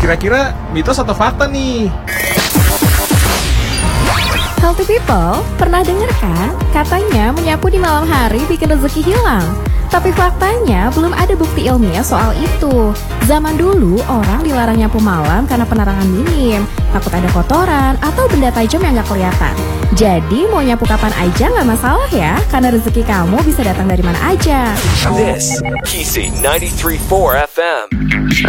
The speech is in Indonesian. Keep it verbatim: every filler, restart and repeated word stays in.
Kira-kira mitos atau fakta nih? Healthy people, pernah dengar kan? Katanya menyapu di malam hari bikin rezeki hilang. Tapi faktanya belum ada bukti ilmiah soal itu. Zaman dulu orang dilarang nyapu malam karena penerangan minim, takut ada kotoran atau benda tajam yang gak kelihatan. Jadi mau nyapu kapan aja gak masalah ya, karena rezeki kamu bisa datang dari mana aja. This, Kisi ninety-three point four F M.